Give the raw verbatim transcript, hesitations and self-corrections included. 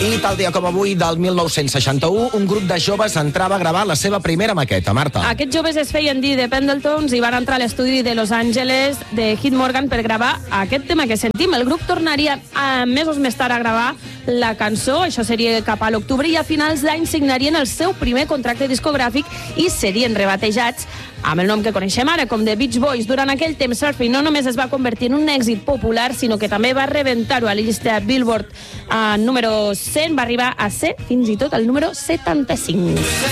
I tal dia com avui, del mil nou-cents seixanta-u, un grup de joves entrava a gravar la seva primera maqueta. Marta. Aquests joves es feien dir The Pendletons i van entrar a l'estudi de Los Angeles de Hit Morgan per gravar aquest tema que sentim. El grup tornaria a, mesos més tard a gravar la cançó, això seria cap a l'octubre, i a finals d'any signarien el seu primer contracte discogràfic i serien rebatejats amb el nom que coneixem ara, com The Beach Boys. Durant aquell temps, Surfing no només es va convertir en un èxit popular, sinó que també va rebentar-ho a la llista Billboard. Uh, número cent va arribar a ser fins i tot el número setanta-cinc.